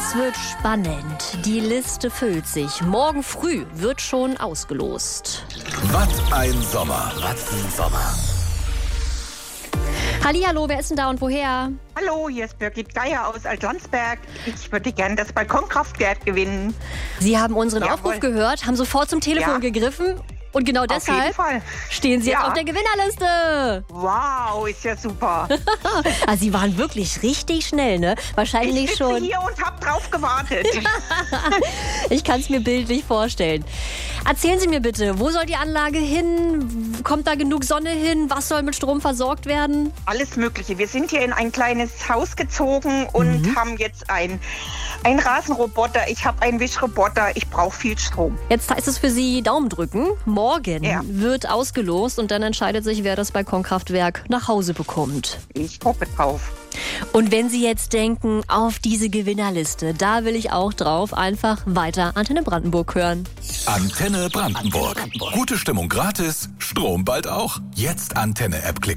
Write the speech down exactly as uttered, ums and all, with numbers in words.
Es wird spannend. Die Liste füllt sich. Morgen früh wird schon ausgelost. Was ein Sommer. Was ein Sommer. Hallihallo, wer ist denn da und woher? Hallo, hier ist Birgit Geier aus Altlandsberg. Ich würde gerne das Balkonkraftwerk gewinnen. Sie haben unseren Jawohl. Aufruf gehört, haben sofort zum Telefon Ja. gegriffen. Und genau Auf jeden deshalb Fall. stehen Sie jetzt Ja. auf der Gewinnerliste. Wow, ist ja super. Also Sie waren wirklich richtig schnell, ne? Wahrscheinlich Ich sitze schon. hier und habe drauf gewartet. Ich kann es mir bildlich vorstellen. Erzählen Sie mir bitte, wo soll die Anlage hin? Kommt da genug Sonne hin? Was soll mit Strom versorgt werden? Alles Mögliche. Wir sind hier in ein kleines Haus gezogen und Mhm. haben jetzt ein, ein Rasenroboter. Ich habe einen Wischroboter. Ich brauche viel Strom. Jetzt heißt es für Sie Daumen drücken. Morgen Ja. wird ausgelost und dann entscheidet sich, wer das Balkonkraftwerk nach Hause bekommt. Ich hoffe drauf. Und wenn Sie jetzt denken, auf diese Gewinnerliste, da will ich auch drauf, einfach weiter Antenne Brandenburg hören. Antenne Brandenburg. Gute Stimmung gratis, Strom bald auch. Jetzt Antenne-App klicken.